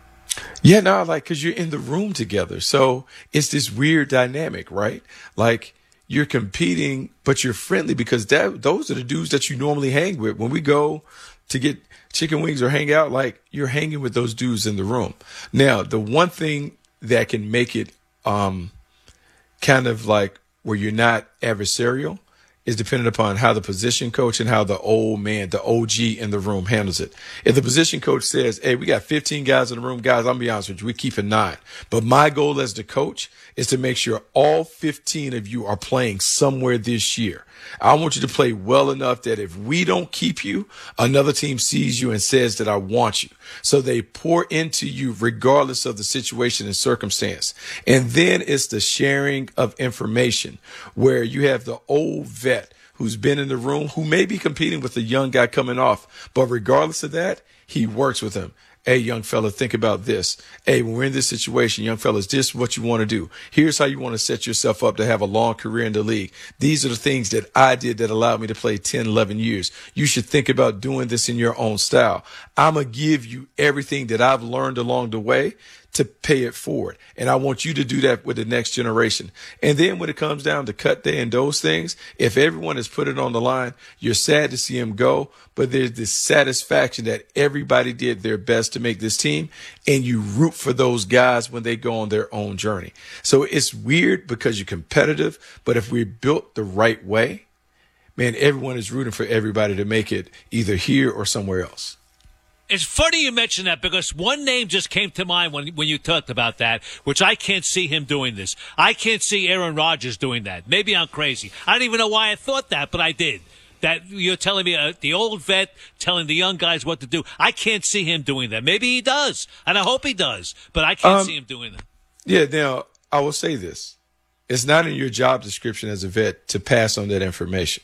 Yeah, no, like, because you're in the room together. So it's this weird dynamic, right? Like, you're competing, but you're friendly because that those are the dudes that you normally hang with. When we go to get chicken wings or hang out, like, you're hanging with those dudes in the room. Now, the one thing that can make it um, kind of like where you're not adversarial is dependent upon how the position coach and how the old man, the O G in the room handles it. If the position coach says, hey, we got fifteen guys in the room, guys, I'm going to be honest with you, we keep it nine. But my goal as the coach is to make sure all fifteen of you are playing somewhere this year. I want you to play well enough that if we don't keep you, another team sees you and says that I want you. So they pour into you regardless of the situation and circumstance. And then it's the sharing of information where you have the old vet who's been in the room who may be competing with a young guy coming off. But regardless of that, he works with him. Hey, young fella, think about this. Hey, when we're in this situation, young fellas, this is what you want to do. Here's how you want to set yourself up to have a long career in the league. These are the things that I did that allowed me to play ten, eleven years. You should think about doing this in your own style. I'm going to give you everything that I've learned along the way to pay it forward. And I want you to do that with the next generation. And then when it comes down to cut day and those things, if everyone has put it on the line, you're sad to see him go, but there's this satisfaction that everybody did their best to make this team, and you root for those guys when they go on their own journey. So it's weird because you're competitive, but if we're built the right way, man, everyone is rooting for everybody to make it either here or somewhere else. It's funny you mention that because one name just came to mind when when you talked about that, which I can't see him doing this. I can't see Aaron Rodgers doing that. Maybe I'm crazy. I don't even know why I thought that, but I did. That you're telling me uh, the old vet telling the young guys what to do. I can't see him doing that. Maybe he does, and I hope he does, but I can't um, see him doing that. Yeah, now, I will say this. It's not in your job description as a vet to pass on that information.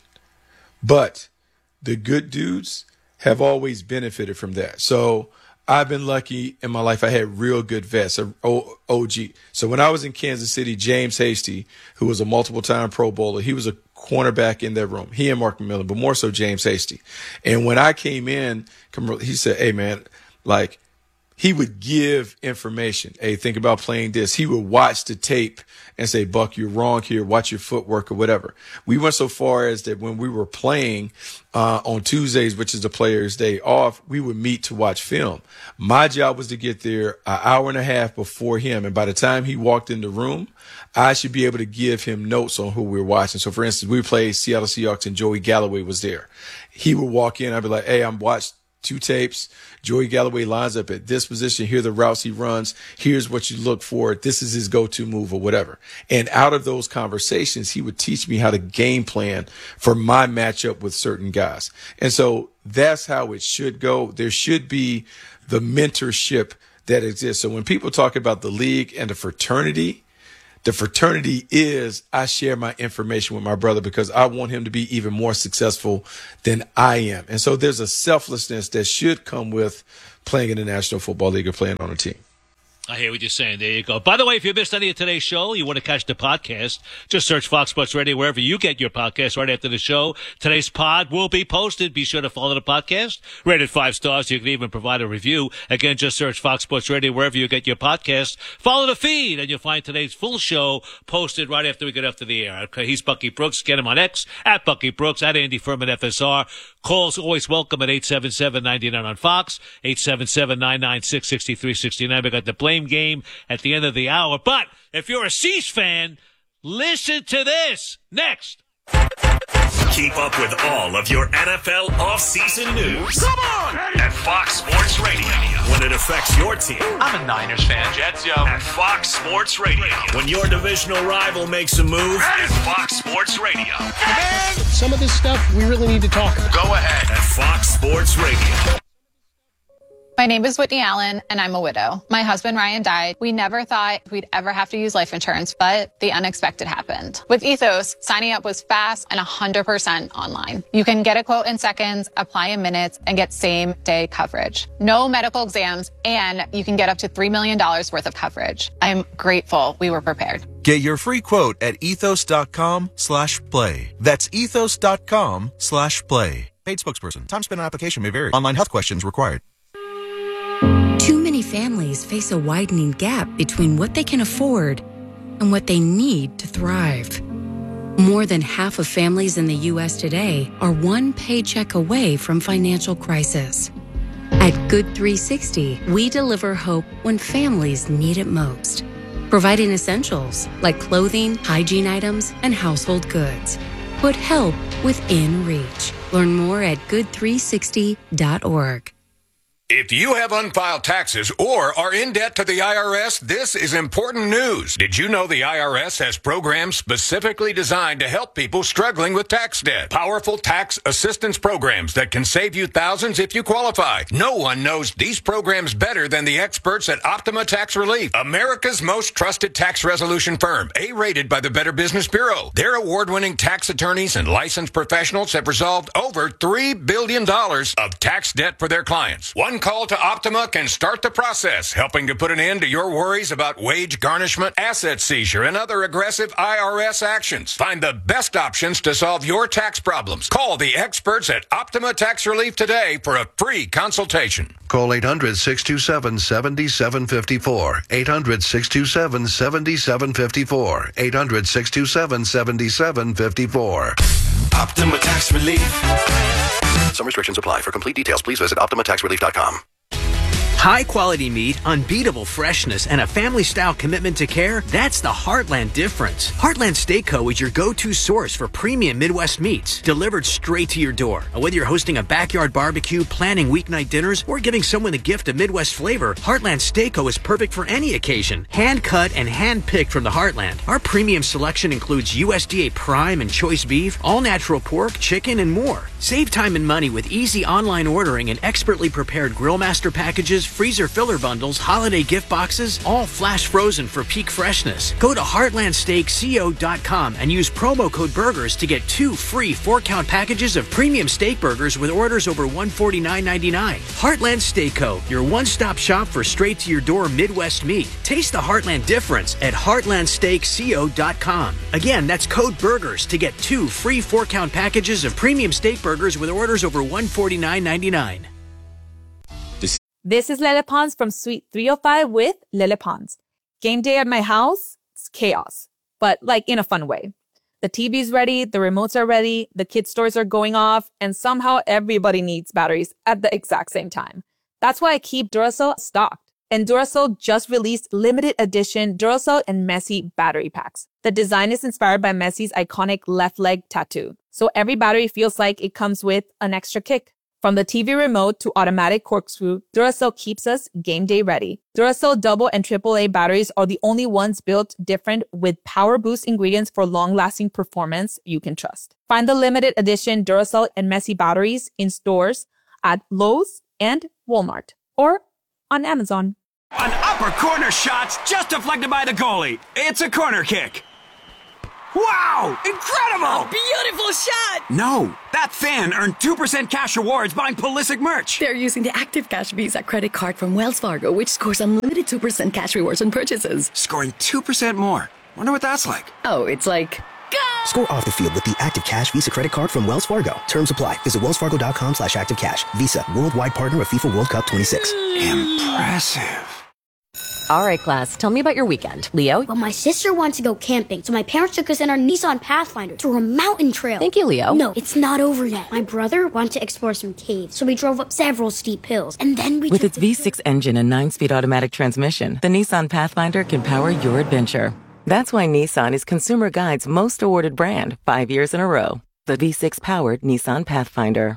But the good dudes have always benefited from that. So I've been lucky in my life. I had real good vets, O G. So when I was in Kansas City, James Hasty, who was a multiple-time Pro Bowler, he was a cornerback in that room. He and Mark McMillan, but more so James Hasty. And when I came in, he said, hey, man, like, he would give information. Hey, think about playing this. He would watch the tape and say, Buck, you're wrong here. Watch your footwork or whatever. We went so far as that when we were playing uh, on Tuesdays, which is the players' day off, we would meet to watch film. My job was to get there an hour and a half before him. And by the time he walked in the room, I should be able to give him notes on who we were watching. So, for instance, we played Seattle Seahawks and Joey Galloway was there. He would walk in. I'd be like, hey, I'm watched two tapes. Joey Galloway lines up at this position. Here are the routes he runs. Here's what you look for. This is his go-to move or whatever. And out of those conversations, he would teach me how to game plan for my matchup with certain guys. And so that's how it should go. There should be the mentorship that exists. So when people talk about the league and the fraternity, the fraternity is I share my information with my brother because I want him to be even more successful than I am. And so there's a selflessness that should come with playing in the National Football League or playing on a team. I hear what you're saying. There you go. By the way, if you missed any of today's show, you want to catch the podcast, just search Fox Sports Radio wherever you get your podcast right after the show. Today's pod will be posted. Be sure to follow the podcast. Rated five stars. You can even provide a review. Again, just search Fox Sports Radio wherever you get your podcast. Follow the feed, and you'll find today's full show posted right after we get off to the air. Okay, he's Bucky Brooks. Get him on X, at Bucky Brooks, at Andy Furman F S R. Calls always welcome at eight seven seven, nine nine on Fox, eight seven seven, nine nine six, six three six nine. We got the blame game at the end of the hour. But if you're a Cease fan, listen to this next. Keep up with all of your N F L offseason news. Come on! At Fox Sports Radio. When it affects your team. I'm a Niners fan. Jets, yo. At Fox Sports Radio. When your divisional rival makes a move. At Fox Sports Radio. Man, some of this stuff we really need to talk about. Go ahead. At Fox Sports Radio. My name is Whitney Allen, and I'm a widow. My husband, Ryan, died. We never thought we'd ever have to use life insurance, but the unexpected happened. With Ethos, signing up was fast and one hundred percent online. You can get a quote in seconds, apply in minutes, and get same-day coverage. No medical exams, and you can get up to three million dollars worth of coverage. I'm grateful we were prepared. Get your free quote at ethos.com slash play. That's ethos.com slash play. Paid spokesperson. Time spent on application may vary. Online health questions required. Too many families face a widening gap between what they can afford and what they need to thrive. More than half of families in the U S today are one paycheck away from financial crisis. At Good three sixty, we deliver hope when families need it most, providing essentials like clothing, hygiene items, and household goods. Put help within reach. Learn more at good three sixty dot org. If you have unfiled taxes or are in debt to the I R S, this is important news. Did you know the I R S has programs specifically designed to help people struggling with tax debt? Powerful tax assistance programs that can save you thousands if you qualify. No one knows these programs better than the experts at Optima Tax Relief, America's most trusted tax resolution firm, A-rated by the Better Business Bureau. Their award-winning tax attorneys and licensed professionals have resolved over three billion dollars of tax debt for their clients. One call to Optima can start the process, helping to put an end to your worries about wage garnishment, asset seizure, and other aggressive I R S actions. Find the best options to solve your tax problems. Call the experts at Optima Tax Relief today for a free consultation. Call eight hundred, six two seven, seven seven five four. eight hundred, six two seven, seven seven five four. eight hundred, six two seven, seven seven five four. Optima Tax Relief. Some restrictions apply. For complete details, please visit optima tax relief dot com. High quality meat, unbeatable freshness, and a family style commitment to care, that's the Heartland difference. Heartland Steak Co. is your go-to source for premium Midwest meats, delivered straight to your door. And whether you're hosting a backyard barbecue, planning weeknight dinners, or giving someone the gift of Midwest flavor, Heartland Steak Co. is perfect for any occasion. Hand cut and hand picked from the Heartland. Our premium selection includes U S D A prime and choice beef, all natural pork, chicken, and more. Save time and money with easy online ordering and expertly prepared grill master packages, freezer filler bundles, holiday gift boxes, all flash frozen for peak freshness. Go to heartland steak co dot com and use promo code BURGERS to get two free four-count packages of premium steak burgers with orders over one hundred forty-nine ninety-nine. Heartland Steak Co., your one-stop shop for straight-to-your-door Midwest meat. Taste the Heartland difference at heartland steak co dot com. Again, that's code BURGERS to get two free four-count packages of premium steak burgers with orders over one hundred forty-nine ninety-nine. This is Lele Pons from Suite three oh five with Lele Pons. Game day at my house, it's chaos, but like in a fun way. The T V's ready, the remotes are ready, the kids' stores are going off, and somehow everybody needs batteries at the exact same time. That's why I keep Duracell stocked. And Duracell just released limited edition Duracell and Messi battery packs. The design is inspired by Messi's iconic left leg tattoo, so every battery feels like it comes with an extra kick. From the T V remote to automatic corkscrew, Duracell keeps us game day ready. Duracell double and triple A batteries are the only ones built different with power boost ingredients for long-lasting performance you can trust. Find the limited edition Duracell and Messi batteries in stores at Lowe's and Walmart or on Amazon. An upper corner shot's just deflected by the goalie. It's a corner kick. Wow! Incredible! Beautiful shot! No, that fan earned two percent cash rewards buying Pulisic merch. They're using the Active Cash Visa credit card from Wells Fargo, which scores unlimited two percent cash rewards on purchases. Scoring two percent more. Wonder what that's like. Oh, it's like... Score off the field with the Active Cash Visa credit card from Wells Fargo. Terms apply. Visit wellsfargo.com slash active cash. Visa, worldwide partner of FIFA World Cup twenty-six. Impressive. All right, class, tell me about your weekend. Leo? Well, my sister wants to go camping, so my parents took us in our Nissan Pathfinder through a mountain trail. Thank you, Leo. No, it's not over yet. My brother wanted to explore some caves, so we drove up several steep hills, and then we With took its the V six engine and nine-speed automatic transmission, the Nissan Pathfinder can power your adventure. That's why Nissan is Consumer Guide's most awarded brand five years in a row. The V six-powered Nissan Pathfinder.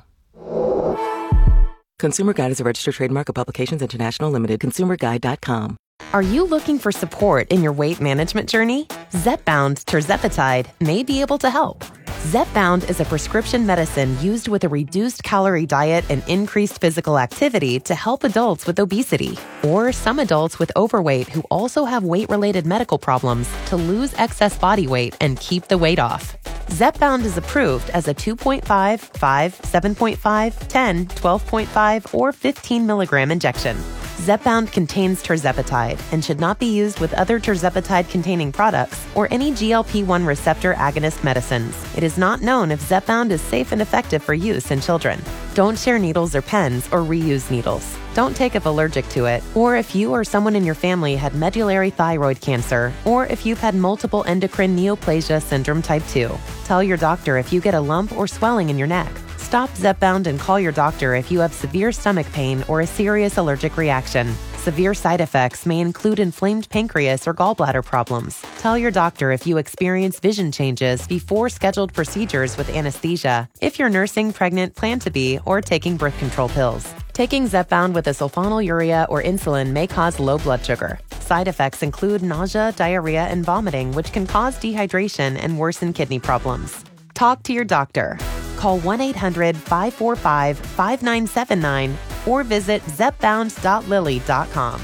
Consumer Guide is a registered trademark of Publications International Limited. consumer guide dot com. Are you looking for support in your weight management journey? Zepbound tirzepatide may be able to help. Zepbound is a prescription medicine used with a reduced calorie diet and increased physical activity to help adults with obesity or some adults with overweight who also have weight-related medical problems to lose excess body weight and keep the weight off. Zepbound is approved as a two point five, five, seven point five, ten, twelve point five, or fifteen milligram injection. Zepbound contains tirzepatide and should not be used with other tirzepatide-containing products or any G L P one receptor agonist medicines. It is not known if Zepbound is safe and effective for use in children. Don't share needles or pens or reuse needles. Don't take if allergic to it, or if you or someone in your family had medullary thyroid cancer, or if you've had multiple endocrine neoplasia syndrome type two. Tell your doctor if you get a lump or swelling in your neck. Stop Zepbound and call your doctor if you have severe stomach pain or a serious allergic reaction. Severe side effects may include inflamed pancreas or gallbladder problems. Tell your doctor if you experience vision changes before scheduled procedures with anesthesia, if you're nursing, pregnant, plan to be, or taking birth control pills. Taking Zepbound with a sulfonylurea or insulin may cause low blood sugar. Side effects include nausea, diarrhea, and vomiting, which can cause dehydration and worsen kidney problems. Talk to your doctor. Call one eight hundred, five four five, five nine seven nine or visit zepbound dot lilly dot com.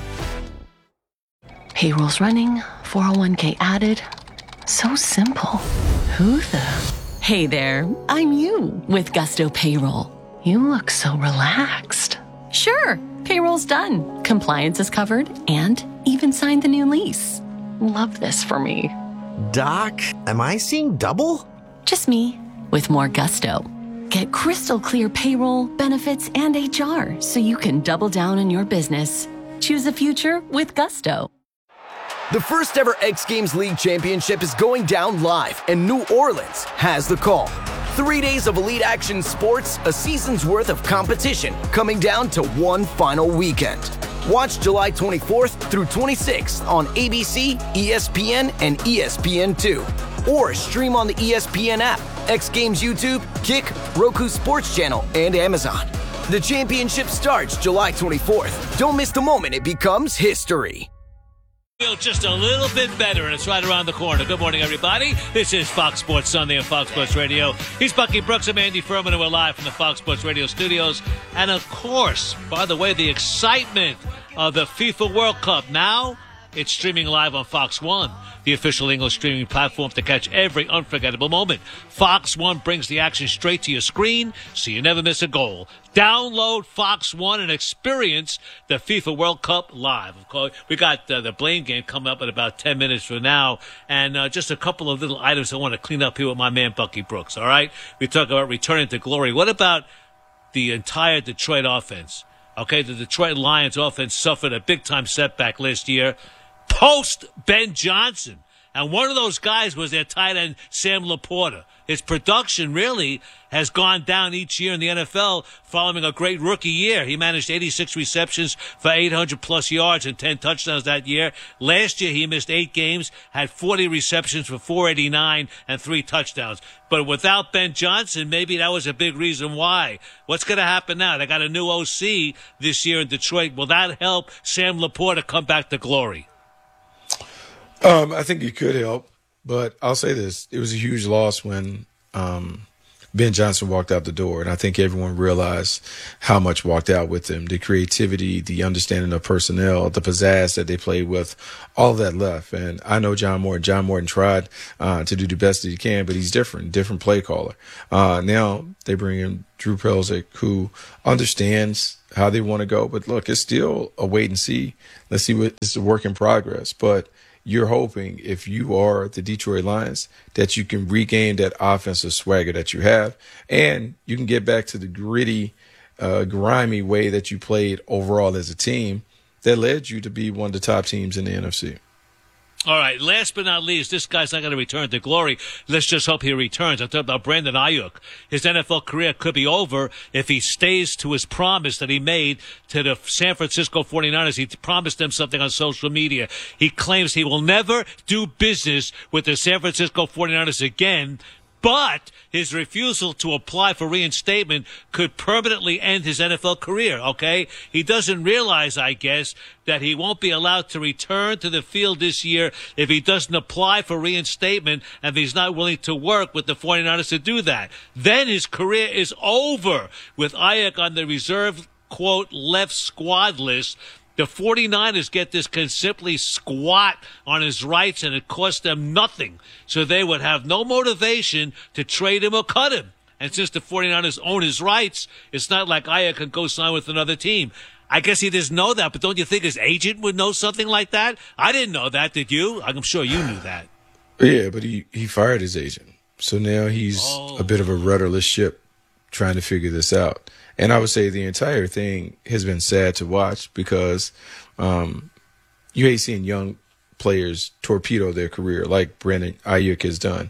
Payroll's running, four oh one k added. So simple. Who the? Hey there, I'm you with Gusto Payroll. You look so relaxed. Sure, payroll's done. Compliance is covered and even signed the new lease. Love this for me. Doc, am I seeing double? Just me with more gusto. Get crystal clear payroll, benefits, and H R so you can double down on your business. Choose a future with gusto. The first ever X Games League Championship is going down live, and New Orleans has the call. Three days of elite action sports, a season's worth of competition, coming down to one final weekend. Watch July twenty-fourth through twenty-sixth on A B C, E S P N, and E S P N two. Or stream on the E S P N app, X Games YouTube, Kick, Roku Sports Channel, and Amazon. The championship starts July twenty-fourth. Don't miss the moment it becomes history. Feel just a little bit better, and it's right around the corner. Good morning, everybody. This is Fox Sports Sunday on Fox Sports Radio. He's Bucky Brooks. I'm Andy Furman, and we're live from the Fox Sports Radio studios. And, of course, by the way, the excitement of the FIFA World Cup. Now, it's streaming live on Fox One, the official English streaming platform to catch every unforgettable moment. Fox One brings the action straight to your screen, so you never miss a goal. Download Fox One and experience the FIFA World Cup live. Of course, we got uh, the Blaine game coming up in about ten minutes from now, and uh, just a couple of little items I want to clean up here with my man Bucky Brooks, all right? We talk about returning to glory. What about the entire Detroit offense? Okay, the Detroit Lions offense suffered a big-time setback last year. Post Ben Johnson. And one of those guys was their tight end, Sam Laporta. His production really has gone down each year in the N F L following a great rookie year. He managed eighty-six receptions for eight hundred plus yards and ten touchdowns that year. Last year, he missed eight games, had forty receptions for four eighty-nine and three touchdowns. But without Ben Johnson, maybe that was a big reason why. What's going to happen now? They got a new O C this year in Detroit. Will that help Sam Laporta come back to glory? Um, I think it could help. But I'll say this. It was a huge loss when um, Ben Johnson walked out the door. And I think everyone realized how much walked out with him. The creativity, the understanding of personnel, the pizzazz that they played with, all of that left. And I know John Morton. John Morton tried uh, to do the best that he can, but he's different, different play caller. Uh, now they bring in Drew Pelzick, who understands how they want to go. But look, it's still a wait and see. Let's see what it's a work in progress. But you're hoping, if you are the Detroit Lions, that you can regain that offensive swagger that you have, and you can get back to the gritty, uh, grimy way that you played overall as a team that led you to be one of the top teams in the N F C. All right, last but not least, this guy's not going to return to glory. Let's just hope he returns. I'm talking about Brandon Ayuk. His N F L career could be over if he stays to his promise that he made to the San Francisco forty-niners. He promised them something on social media. He claims he will never do business with the San Francisco forty-niners again, but his refusal to apply for reinstatement could permanently end his N F L career, okay? He doesn't realize, I guess, that he won't be allowed to return to the field this year if he doesn't apply for reinstatement and if he's not willing to work with the forty-niners to do that. Then his career is over with Ayuk on the reserve, quote, left squad list. The forty-niners, get this, can simply squat on his rights, and it costs them nothing. So they would have no motivation to trade him or cut him. And since the forty-niners own his rights, it's not like Ayuk can go sign with another team. I guess he doesn't know that, but don't you think his agent would know something like that? I didn't know that, did you? I'm sure you knew that. Yeah, but he, he fired his agent. So now he's oh. a bit of a rudderless ship trying to figure this out. And I would say the entire thing has been sad to watch because um, you hate seeing young players torpedo their career like Brandon Ayuk has done.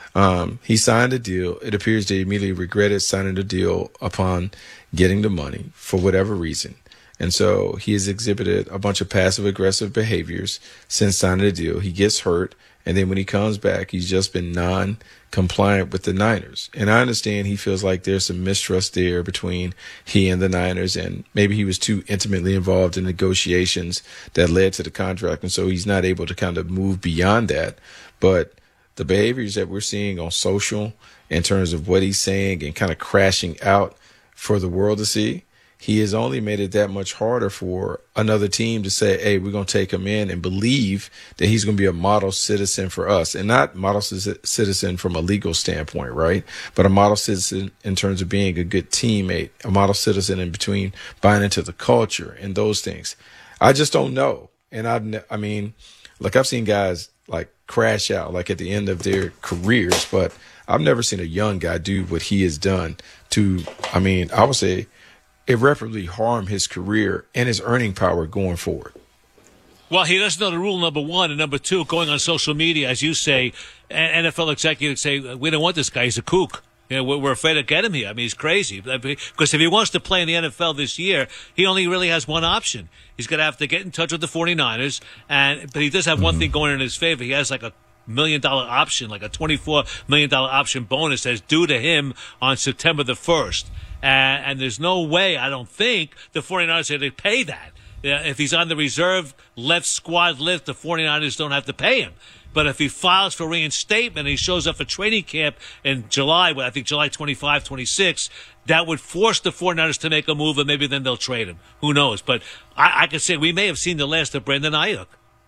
Um, he signed a deal. It appears they immediately regretted signing the deal upon getting the money for whatever reason. And so he has exhibited a bunch of passive-aggressive behaviors since signing the deal. He gets hurt, and then when he comes back, he's just been non-compliant with the Niners. And I understand he feels like there's some mistrust there between he and the Niners, and maybe he was too intimately involved in negotiations that led to the contract, and so he's not able to kind of move beyond that. But the behaviors that we're seeing on social in terms of what he's saying and kind of crashing out for the world to see, he has only made it that much harder for another team to say, hey, we're going to take him in and believe that he's going to be a model citizen for us, and not model c- citizen from a legal standpoint, right? But a model citizen in terms of being a good teammate, a model citizen in between buying into the culture and those things. I just don't know. And I've, ne- I mean, like I've seen guys like crash out like at the end of their careers, but I've never seen a young guy do what he has done to, I mean, I would say, irreparably harm his career and his earning power going forward. Well, he doesn't know the rule, number one. And number two, going on social media, as you say, N F L executives say, we don't want this guy. He's a kook. You know, we're afraid to get him here. I mean, he's crazy. Because if he wants to play in the N F L this year, he only really has one option. He's going to have to get in touch with the forty-niners. And, but he does have mm-hmm. one thing going in his favor. He has like a million dollar option, like a twenty-four million dollars option bonus that's due to him on September the first. And, and there's no way, I don't think, the forty-niners are going to pay that. Uh, if he's on the reserve left squad list, the forty-niners don't have to pay him. But if he files for reinstatement and he shows up for training camp in July, well, I think July twenty-fifth, twenty-sixth, that would force the forty-niners to make a move, and maybe then they'll trade him. Who knows? But I, I could say we may have seen the last of Brandon Ayuk.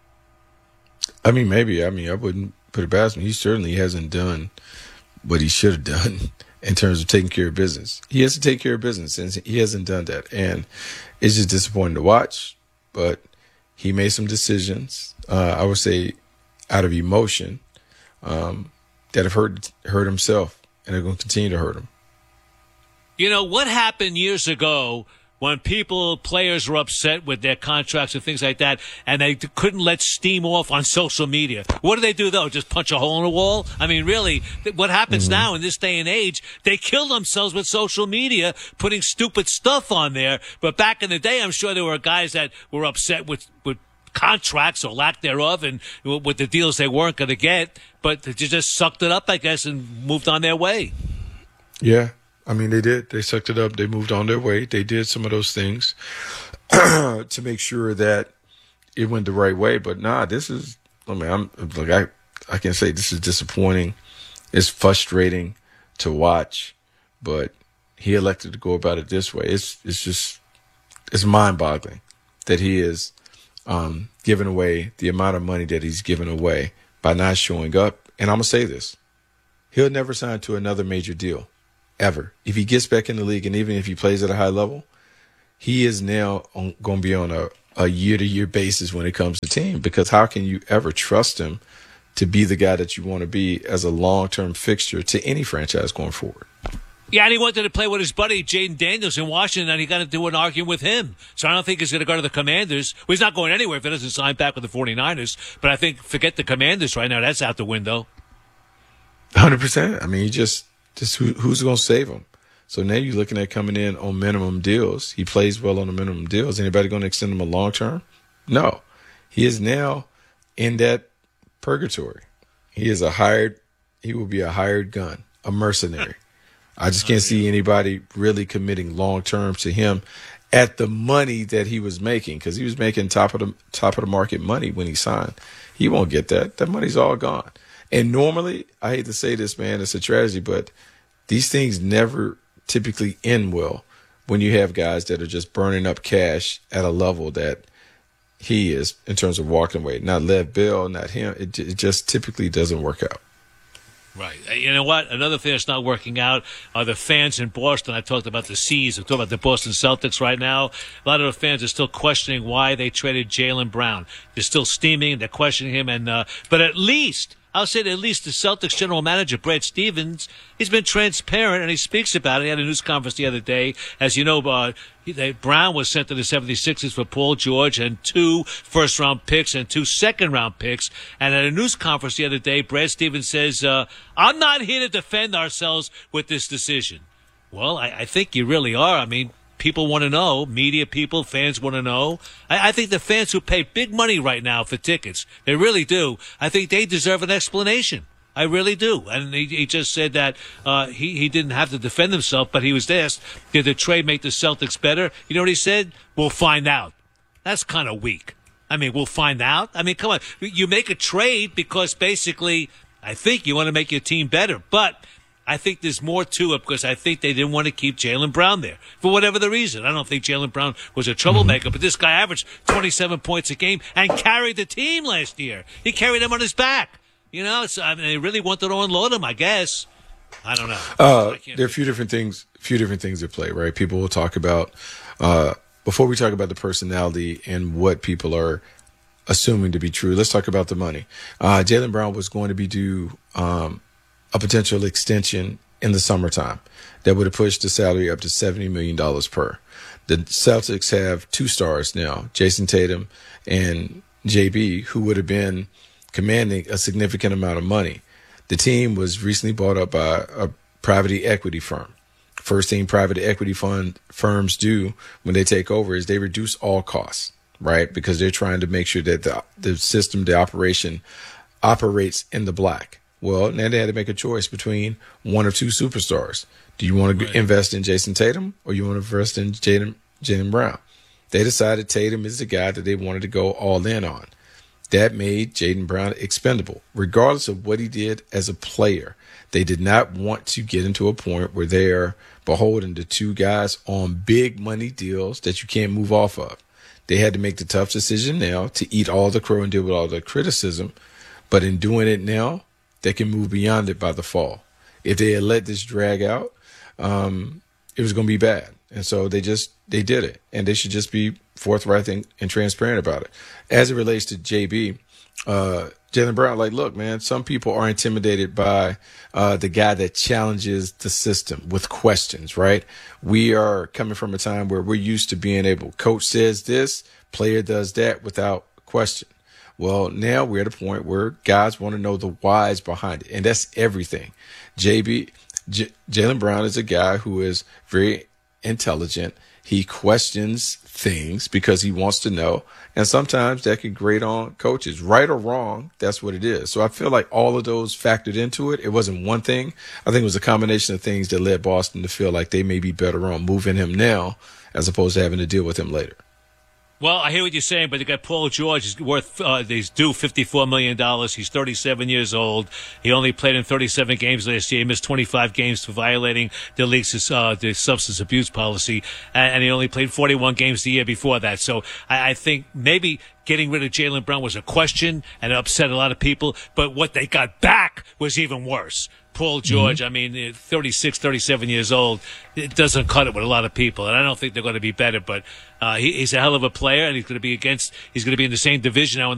I mean, maybe. I mean, I wouldn't put it past him. He certainly hasn't done what he should have done in terms of taking care of business. He has to take care of business, and he hasn't done that. And it's just disappointing to watch, but he made some decisions, uh, I would say, out of emotion, um, that have hurt, hurt himself, and are going to continue to hurt him. You know, what happened years ago when people, players were upset with their contracts and things like that, and they couldn't let steam off on social media. What do they do, though? Just punch a hole in the wall? I mean, really, what happens mm-hmm. now in this day and age, they kill themselves with social media, putting stupid stuff on there. But back in the day, I'm sure there were guys that were upset with, with contracts or lack thereof and with the deals they weren't going to get, but they just sucked it up, I guess, and moved on their way. Yeah. I mean, they did. They sucked it up. They moved on their way. They did some of those things to make sure that it went the right way. But nah, this is, I mean, I'm like, I, I can say this is disappointing. It's frustrating to watch, but he elected to go about it this way. It's, it's just, it's mind boggling that he is, um, giving away the amount of money that he's given away by not showing up. And I'm going to say this. He'll never sign to another major deal. Ever. If he gets back in the league and even if he plays at a high level, he is now going to be on a, a year-to-year basis when it comes to team, because how can you ever trust him to be the guy that you want to be as a long-term fixture to any franchise going forward? Yeah, and he wanted to play with his buddy Jaden Daniels in Washington, and he got to do an argument with him. So I don't think he's going to go to the Commanders. Well, he's not going anywhere if he doesn't sign back with the 49ers. But I think forget the Commanders right now. That's out the window. one hundred percent. I mean, he just... Just who, who's going to save him? So now you're looking at coming in on minimum deals. He plays well on the minimum deals. Anybody going to extend him a long term? No. He is now in that purgatory. He is a hired, he will be a hired gun, a mercenary. I just can't see anybody really committing long term to him at the money that he was making, because he was making top of the top of the market money when he signed. He won't get that. That money's all gone. And normally, I hate to say this, man, it's a tragedy, but these things never typically end well when you have guys that are just burning up cash at a level that he is in terms of walking away. Not Lev Bell, not him. It, it just typically doesn't work out. Right. You know what? Another thing that's not working out are the fans in Boston. I talked about the C's. I'm talking about the Boston Celtics right now. A lot of the fans are still questioning why they traded Jaylen Brown. They're still steaming. They're questioning him. And uh, but at least... I'll say that at least the Celtics general manager, Brad Stevens, he's been transparent and he speaks about it. He had a news conference the other day. As you know, uh, he, they, Brown was sent to the seventy-sixers for Paul George and two first-round picks and two second-round picks. And at a news conference the other day, Brad Stevens says, uh, I'm not here to defend ourselves with this decision. Well, I, I think you really are. I mean, people want to know. Media people, fans want to know. I, I think the fans who pay big money right now for tickets, they really do. I think they deserve an explanation. I really do. And he, he just said that uh, he, he didn't have to defend himself, but he was asked, did the trade make the Celtics better? You know what he said? We'll find out. That's kind of weak. I mean, we'll find out. I mean, come on. You make a trade because basically I think you want to make your team better. But I think there's more to it because I think they didn't want to keep Jaylen Brown there for whatever the reason. I don't think Jaylen Brown was a troublemaker, but this guy averaged twenty-seven points a game and carried the team last year. He carried them on his back. You know, it's, I mean, they really wanted to unload him, I guess. I don't know. Uh, there are a few different things, few different things at play, right? People will talk about, uh, before we talk about the personality and what people are assuming to be true, let's talk about the money. Uh, Jaylen Brown was going to be due, um, a potential extension in the summertime that would have pushed the salary up to seventy million dollars per. The Celtics have two stars now, Jason Tatum and J B, who would have been commanding a significant amount of money. The team was recently bought up by a private equity firm. First thing private equity fund firms do when they take over is they reduce all costs, right? Because they're trying to make sure that the, the system, the operation operates in the black. Well, now they had to make a choice between one or two superstars. Do you want to right. invest in Jason Tatum or you want to invest in Jaylen Jaylen Brown? They decided Tatum is the guy that they wanted to go all in on. That made Jaylen Brown expendable, regardless of what he did as a player. They did not want to get into a point where they are beholden to two guys on big money deals that you can't move off of. They had to make the tough decision now to eat all the crow and deal with all the criticism. But in doing it now, they can move beyond it by the fall. If they had let this drag out, um, it was going to be bad. And so they just, they did it. And they should just be forthright and, and transparent about it. As it relates to J B, uh, Jaylen Brown, like, look, man, some people are intimidated by uh, the guy that challenges the system with questions, right? We are coming from a time where we're used to being able, coach says this, player does that without question. Well, now we're at a point where guys want to know the whys behind it, and that's everything. J B, J- Jaylen Brown is a guy who is very intelligent. He questions things because he wants to know. And sometimes that can grate on coaches. Right or wrong, that's what it is. So I feel like all of those factored into it. It wasn't one thing. I think it was a combination of things that led Boston to feel like they may be better on moving him now as opposed to having to deal with him later. Well, I hear what you're saying, but they got Paul George. He's worth, uh, he's due fifty-four million dollars. He's thirty-seven years old. He only played in thirty-seven games last year. He missed twenty-five games for violating the league's uh, the substance abuse policy, and, and he only played forty-one games the year before that. So I, I think maybe getting rid of Jaylen Brown was a question and it upset a lot of people, but what they got back was even worse. Paul George, mm-hmm. I mean, thirty-six, thirty-seven years old, it doesn't cut it with a lot of people, and I don't think they're going to be better, but uh, he, he's a hell of a player, and he's going to be against, he's going to be in the same division now.